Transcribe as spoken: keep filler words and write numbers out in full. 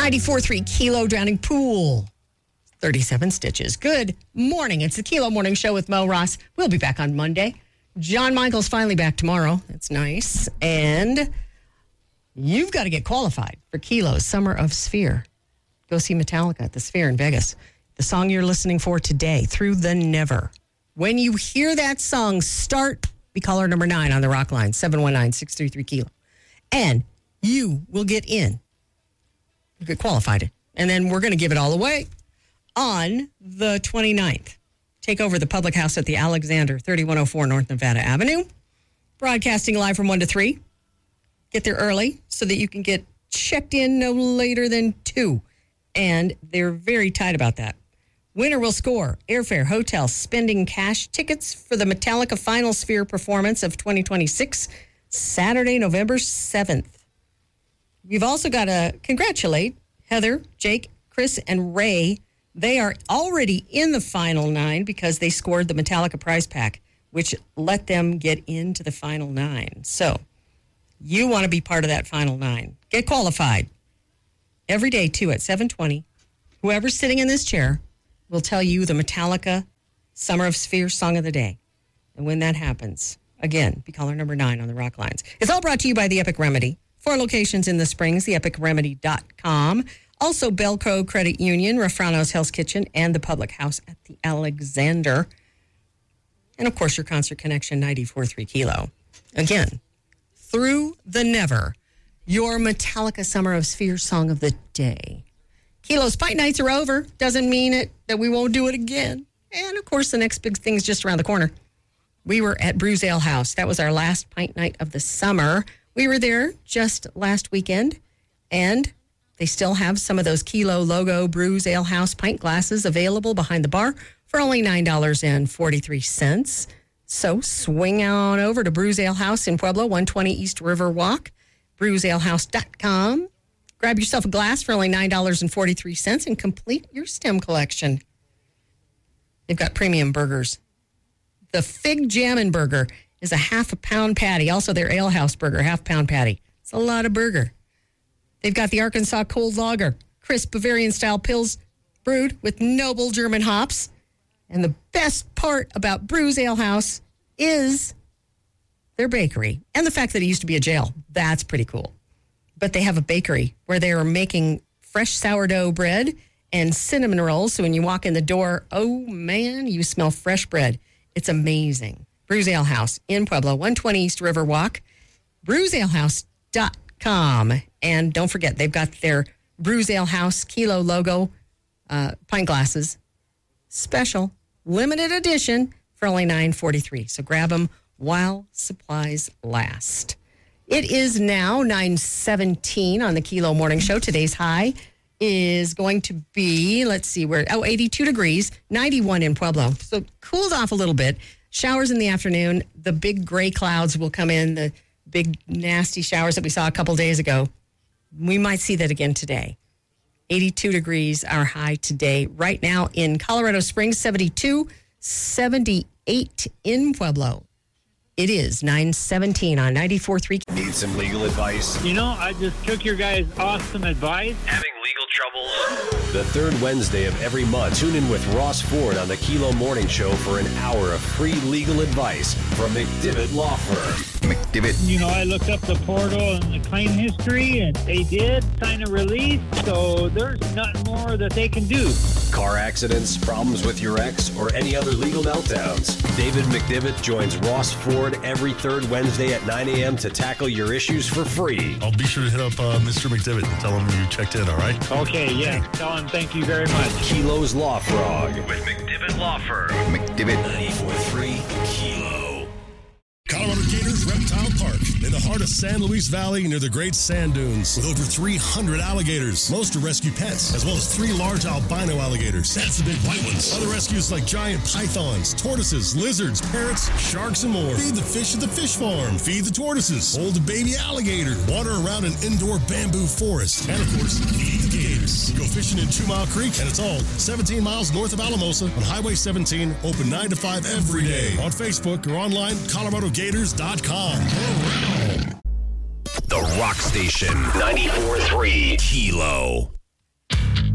ninety-four point three Kilo Drowning Pool. thirty-seven stitches. Good morning. It's the Kilo Morning Show with Mo Ross. We'll be back on Monday. John Michael's finally back tomorrow. That's nice. And you've got to get qualified for Kilo's Summer of Sphere. Go see Metallica at the Sphere in Vegas. The song you're listening for today, Through the Never. When you hear that song start, be caller number nine on the rock line, seven one nine, six three three, Kilo. And you will get in. You get qualified. And then we're going to give it all away on the twenty-ninth. Take over the public house at the Alexander, thirty-one oh four North Nevada Avenue. Broadcasting live from one to three. Get there early so that you can get checked in no later than two. And they're very tight about that. Winner will score airfare, hotel, spending cash, tickets for the Metallica Final Sphere performance of twenty twenty-six, Saturday, November seventh. We've also got to congratulate Heather, Jake, Chris, and Ray. They are already in the final nine because they scored the Metallica prize pack, which let them get into the final nine. So you want to be part of that final nine. Get qualified. Every day, too, at seven twenty, whoever's sitting in this chair will tell you the Metallica Summer of Sphere Song of the Day. And when that happens, again, be caller number nine on the rock lines. It's all brought to you by The Epic Remedy. Four locations in the Springs, the epic remedy dot com. Also, Belco Credit Union, Rafrano's Hell's Kitchen, and the Public House at the Alexander. And, of course, your Concert Connection, ninety-four point three Kilo. Again, Through the Never, your Metallica Summer of Sphere Song of the Day. Kilo's Pint Nights are over. Doesn't mean it that we won't do it again. And, of course, the next big thing is just around the corner. We were at Brews Ale House. That was our last Pint Night of the summer. We were there just last weekend, and they still have some of those Kilo logo Brews Ale House pint glasses available behind the bar for only nine dollars and forty-three cents. So swing on over to Brews Ale House in Pueblo, one twenty East River Walk, brews ale house dot com. Grab yourself a glass for only nine dollars and forty-three cents and complete your stem collection. They've got premium burgers. The Fig Jammin' Burger is a half a pound patty. Also their Ale House Burger, half pound patty. It's a lot of burger. They've got the Arkansas Cold Lager, crisp Bavarian-style pills brewed with noble German hops. And the best part about Brews Ale House is their bakery and the fact that it used to be a jail. That's pretty cool. But they have a bakery where they are making fresh sourdough bread and cinnamon rolls. So when you walk in the door, oh, man, you smell fresh bread. It's amazing. Brews Ale House in Pueblo, one twenty East River Walk, brews ale house dot com. And don't forget, they've got their Brews Ale House Kilo logo uh, pint glasses. Special, limited edition for only nine dollars and forty-three cents. So grab them while supplies last. It is now nine seventeen on the Kilo Morning Show. Today's high is going to be, let's see, where, oh, eighty-two degrees, ninety-one in Pueblo. So cooled off a little bit. Showers in the afternoon. The big gray clouds will come in, the big nasty showers that we saw a couple days ago. We might see that again today. eighty-two degrees, our high today. Right now in Colorado Springs, seventy-two, seventy-eight in Pueblo. It is nine seventeen on ninety-four point three. Need some legal advice? You know, I just took your guys' awesome advice. Having legal troubles? The third Wednesday of every month, tune in with Ross Ford on the Kilo Morning Show for an hour of free legal advice from McDivitt Law Firm. McDivitt. You know, I looked up the portal and the claim history, and they did sign a release, so there's nothing more that they can do. Car accidents, problems with your ex, or any other legal meltdowns. David McDivitt joins Ross Ford every third Wednesday at nine a.m. to tackle your issues for free. I'll be sure to hit up uh, Mister McDivitt and tell him you checked in, all right? Okay, yeah. Tell him thank you very much. Kilo's Law Frog with McDivitt Law Firm. McDivitt ninety-four point three Kilo. Colorado Gators Reptile Park, in the heart of San Luis Valley near the Great Sand Dunes, with over three hundred alligators. Most are rescue pets, as well as three large albino alligators. That's the big white ones. Other rescues like giant pythons, tortoises, lizards, parrots, sharks, and more. Feed the fish at the fish farm. Feed the tortoises. Hold a baby alligator. Water around an indoor bamboo forest. And, of course, feed the gators. Go fishing in Two Mile Creek, and it's all seventeen miles north of Alamosa on Highway seventeen, open nine to five every day. On Facebook or online, Colorado Gators dot com. The Rock Station, ninety-four point three Kilo.